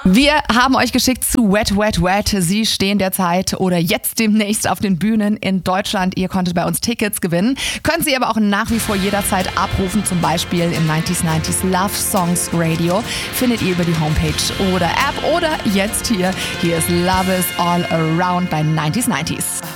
Wir haben euch geschickt zu Wet, Wet, Wet. Sie stehen derzeit oder jetzt demnächst auf den Bühnen in Deutschland. Ihr konntet bei uns Tickets gewinnen. Könnt sie aber auch nach wie vor jederzeit abrufen, zum Beispiel im 90s Love Songs Radio. Findet ihr über die Homepage oder App oder jetzt hier. Hier ist Love is All Around bei 90s.